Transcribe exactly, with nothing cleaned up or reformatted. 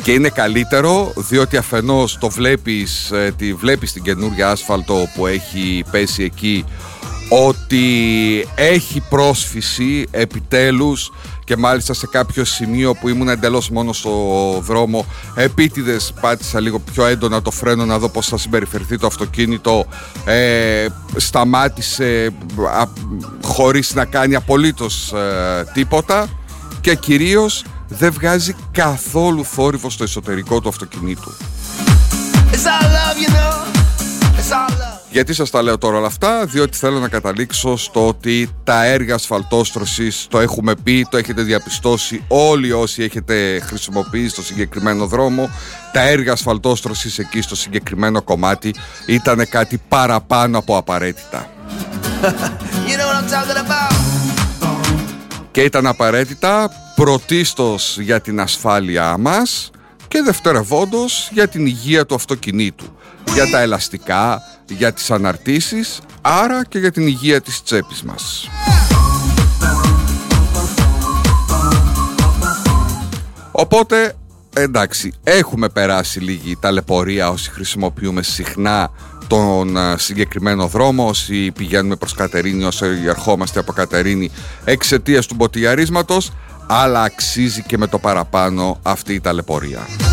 Και είναι καλύτερο διότι αφενός το βλέπεις, τη βλέπεις την καινούργια άσφαλτο που έχει πέσει εκεί, ότι έχει πρόσφυση επιτέλους, και μάλιστα σε κάποιο σημείο που ήμουν εντελώς μόνο στο δρόμο, επίτηδες πάτησα λίγο πιο έντονα το φρένο να δω πώς θα συμπεριφερθεί το αυτοκίνητο. ε, Σταμάτησε α, χωρίς να κάνει απολύτως ε, τίποτα, και κυρίως δεν βγάζει καθόλου θόρυβο στο εσωτερικό του αυτοκινήτου. Γιατί σας τα λέω τώρα όλα αυτά? Διότι θέλω να καταλήξω στο ότι τα έργα ασφαλτόστρωσης, το έχουμε πει, το έχετε διαπιστώσει όλοι όσοι έχετε χρησιμοποιήσει το συγκεκριμένο δρόμο, τα έργα ασφαλτόστρωσης εκεί στο συγκεκριμένο κομμάτι ήταν κάτι παραπάνω από απαραίτητα. You know what I'm talking about. Και ήταν απαραίτητα πρωτίστως για την ασφάλειά μας και δευτερευόντως για την υγεία του αυτοκινήτου, για τα ελαστικά, για τις αναρτήσεις, άρα και για την υγεία της τσέπης μας. Οπότε, εντάξει, έχουμε περάσει λίγη ταλαιπωρία όσοι χρησιμοποιούμε συχνά τον συγκεκριμένο δρόμο, όσοι πηγαίνουμε προς Κατερίνη, όσοι ερχόμαστε από Κατερίνη εξαιτίας του μποτιλιαρίσματος, αλλά αξίζει και με το παραπάνω αυτή η ταλαιπωρία.